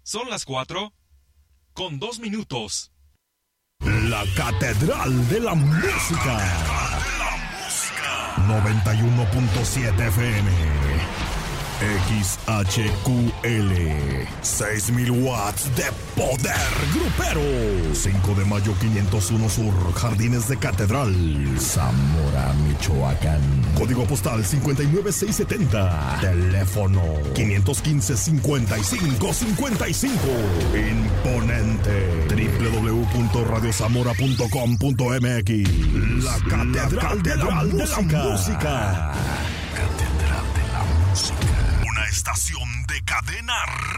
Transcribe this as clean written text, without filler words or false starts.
Son las 4:02. La Catedral de la Música. 91.7 FM. XHQL. 6,000 watts de poder grupero. 5 de mayo 501 Sur, Jardines de Catedral, Zamora, Michoacán. Código postal 59670. Teléfono 515-5555. Imponente. www.radiozamora.com.mx. La Catedral de la Música. Catedral de la Música. Una estación de cadena